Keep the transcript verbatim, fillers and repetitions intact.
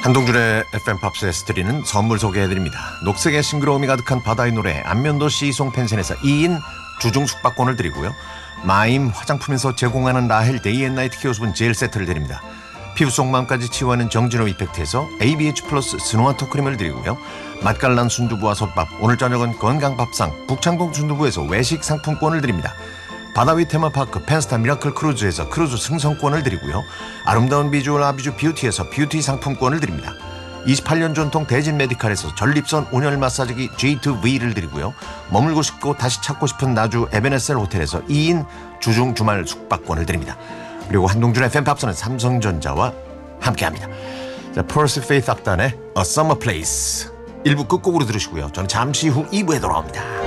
한동준의 에프엠 팝스에서 드리는 선물 소개해드립니다. 녹색의 싱그러움이 가득한 바다의 노래 안면도 시송 펜션에서 이 인 주중 숙박권을 드리고요. 마임 화장품에서 제공하는 라헬 데이 앤 나이트 케어수분 젤 세트를 드립니다. 피부 속마음까지 치유하는 정진호 이펙트에서 에이비에이치 플러스 스노와터 크림을 드리고요. 맛깔난 순두부와 솥밥, 오늘 저녁은 건강밥상 북창동 순두부에서 외식 상품권을 드립니다. 바다위 테마파크 펜스타 미라클 크루즈에서 크루즈 승선권을 드리고요. 아름다운 비주얼 아비주 뷰티에서 뷰티 상품권을 드립니다. 이십팔 년 전통 대진 메디칼에서 전립선 온열 마사지기 지 투 브이를 드리고요. 머물고 싶고 다시 찾고 싶은 나주 에베네셀 호텔에서 이 인 주중 주말 숙박권을 드립니다. 그리고 한동준의 팬팝스는 삼성전자와 함께합니다. 자, 퍼시 페이스 악단의 A Summer Place 일 부 끝곡으로 들으시고요. 저는 잠시 후 이 부에 돌아옵니다.